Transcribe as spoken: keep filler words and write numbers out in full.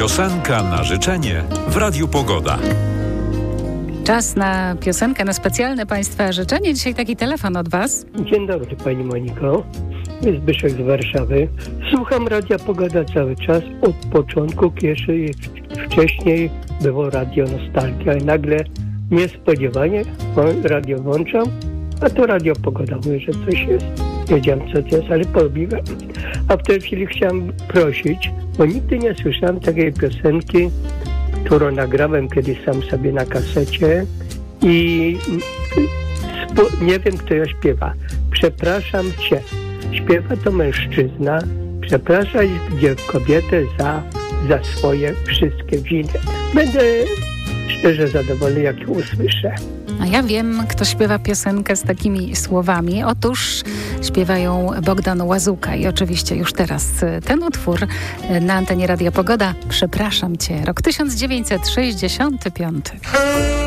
Piosenka na życzenie w Radiu Pogoda. Czas na piosenkę, na specjalne Państwa życzenie. Dzisiaj taki telefon od Was. Dzień dobry Pani Moniko. Zbyszek z Warszawy. Słucham Radia Pogoda cały czas od początku, kiedy wcześniej było Radio Nostalgia i nagle niespodziewanie radio włączam, a to Radio Pogoda mówi, że coś jest. Wiedziałem co to jest, ale porobiłem. A w tej chwili chciałem prosić, bo nigdy nie słyszałem takiej piosenki, którą nagrałem kiedyś sam sobie na kasecie i spo, nie wiem kto ją śpiewa. Przepraszam Cię. Śpiewa to mężczyzna. Przepraszać kobietę za, za swoje wszystkie winy. Będę szczerze zadowolony, jak ją usłyszę. A ja wiem, kto śpiewa piosenkę z takimi słowami. Otóż śpiewają Bogdan Łazuka i oczywiście już teraz ten utwór na antenie Radia Pogoda. Przepraszam Cię. Rok tysiąc dziewięćset sześćdziesiąty piąty.